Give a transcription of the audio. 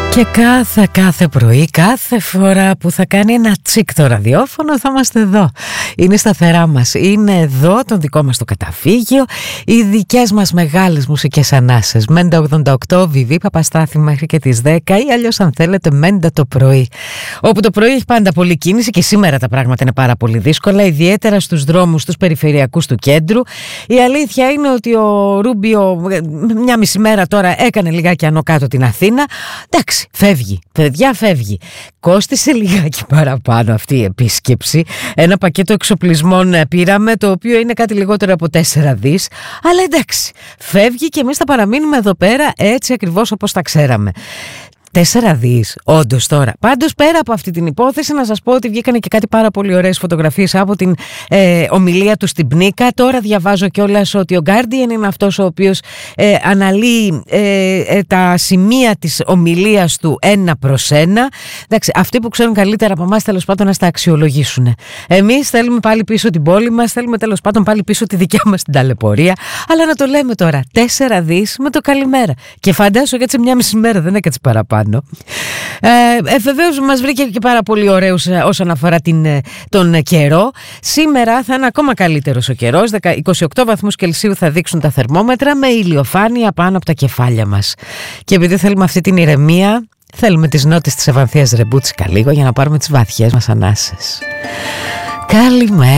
Και κάθε πρωί, κάθε φορά που θα κάνει ένα τσικ το ραδιόφωνο, θα είμαστε εδώ. Είναι σταθερά μας, είναι εδώ το δικό μας το καταφύγιο, οι δικές μας μεγάλες μουσικές ανάσες. Μέντα 88, Βιβί Παπαστάθη μέχρι και τις 10 ή αλλιώς αν θέλετε Μέντα το πρωί. Όπου το πρωί έχει πάντα πολλή κίνηση και σήμερα τα πράγματα είναι πάρα πολύ δύσκολα, ιδιαίτερα στους δρόμους, στους περιφερειακούς του κέντρου. Η αλήθεια είναι ότι ο Ρούμπιο μια μισή μέρα τώρα έκανε λιγάκι άνω κάτω την Αθήνα. Εντάξει, φεύγει, παιδιά, φεύγει. Κόστισε λιγάκι παραπάνω αυτή η επίσκεψη. Ένα πακέτο εξοπλισμών πήραμε, το οποίο είναι κάτι λιγότερο από 4 δις. Αλλά εντάξει, φεύγει και εμείς θα παραμείνουμε εδώ πέρα έτσι ακριβώς όπως τα ξέραμε. 4 δις, όντως τώρα. Πάντως πέρα από αυτή την υπόθεση να σας πω ότι βγήκανε και κάτι πάρα πολύ ωραίες φωτογραφίες από την ομιλία του στην Πνίκα. Τώρα διαβάζω κιόλας ότι ο Guardian είναι αυτός ο οποίος αναλύει τα σημεία της ομιλίας του 1 προς 1. Εντάξει, αυτοί που ξέρουν καλύτερα από εμάς τέλος πάντων να τα αξιολογήσουν. Εμείς θέλουμε πάλι πίσω την πόλη μας, θέλουμε τέλος πάντων πάλι πίσω τη δικιά μας την ταλαιπωρία. Αλλά να το λέμε τώρα, 4 δις με το καλημέρα. Και φαντάσου γιατί σε μια μισή μέρα δεν έκατσε παραπάνω. Βεβαίως μας βρήκε και πάρα πολύ ωραίους όσον αφορά τον καιρό. Σήμερα θα είναι ακόμα καλύτερος ο καιρός. 28 βαθμούς Κελσίου θα δείξουν τα θερμόμετρα με ηλιοφάνεια πάνω από τα κεφάλια μας. Και επειδή θέλουμε αυτή την ηρεμία, θέλουμε τις νότες της Ευανθίας Ρεμπούτσικα λίγο για να πάρουμε τις βαθιές μας ανάσες. Καλημέρα.